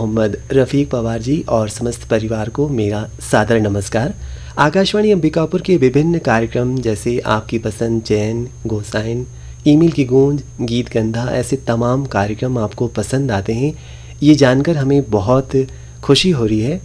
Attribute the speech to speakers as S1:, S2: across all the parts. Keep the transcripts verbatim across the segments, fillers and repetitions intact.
S1: मोहम्मद रफ़ीक पवार जी और समस्त परिवार को मेरा सादर नमस्कार। आकाशवाणी अंबिकापुर के विभिन्न कार्यक्रम जैसे आपकी पसंद, चैन, गोसाइन, ईमेल की गूंज, गीत गंधा, ऐसे तमाम कार्यक्रम आपको पसंद आते हैं, ये जानकर हमें बहुत खुशी हो रही है।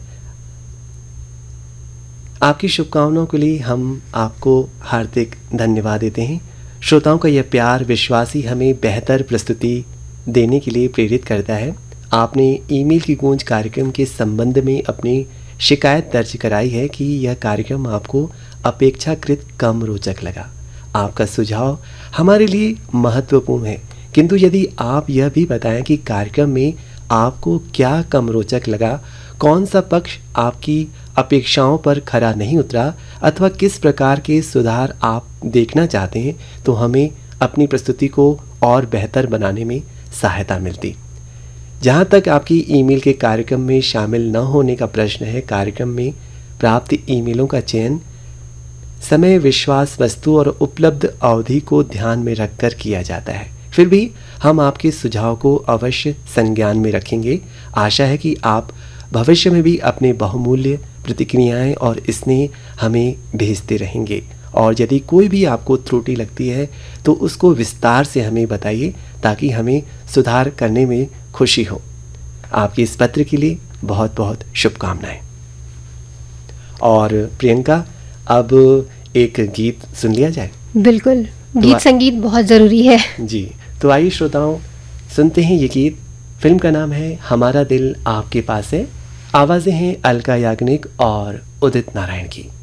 S1: आपकी शुभकामनाओं के लिए हम आपको हार्दिक धन्यवाद देते हैं। श्रोताओं का यह प्यार, विश्वास ही हमें बेहतर प्रस्तुति देने के लिए प्रेरित करता है। आपने ईमेल की गूंज कार्यक्रम के संबंध में अपनी शिकायत दर्ज कराई है कि यह कार्यक्रम आपको अपेक्षाकृत कम रोचक लगा। आपका सुझाव हमारे लिए महत्वपूर्ण है, किंतु यदि आप यह भी बताएं कि कार्यक्रम में आपको क्या कम रोचक लगा, कौन सा पक्ष आपकी अपेक्षाओं पर खरा नहीं उतरा अथवा किस प्रकार के सुधार आप देखना चाहते हैं, तो हमें अपनी प्रस्तुति को और बेहतर बनाने में सहायता मिलती। जहाँ तक आपकी ईमेल के कार्यक्रम में शामिल न होने का प्रश्न है, कार्यक्रम में प्राप्त ईमेलों का चयन समय, विश्वास, वस्तु और उपलब्ध अवधि को ध्यान में रखकर किया जाता है। फिर भी हम आपके सुझाव को अवश्य संज्ञान में रखेंगे। आशा है कि आप भविष्य में भी अपने बहुमूल्य प्रतिक्रियाएं और स्नेह हमें भेजते रहेंगे, और यदि कोई भी आपको त्रुटि लगती है तो उसको विस्तार से हमें बताइए ताकि हमें सुधार करने में खुशी हो। आपके इस पत्र के लिए बहुत बहुत शुभकामनाएं। और प्रियंका, अब एक गीत सुन लिया जाए।
S2: बिल्कुल, गीत संगीत बहुत ज़रूरी है
S1: जी। तो आइए श्रोताओं, सुनते हैं ये गीत। फिल्म का नाम है हमारा दिल आपके पास है। आवाज़ें हैं अलका याग्निक और उदित नारायण की।